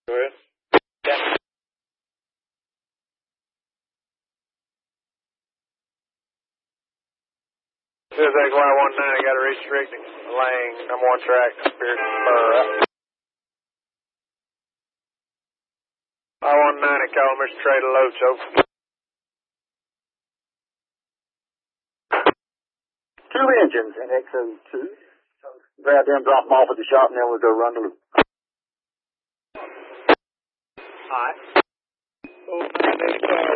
Go ahead. Yeah. Suicide Y19, got a restricting lane, number 1 track, Spirit Spur. Y19, call Mr. Trader Loach, over. 2 engines in XO2. Grab them, drop them off at the shop, and then we'll go run the loop. Hi. Oh, 985.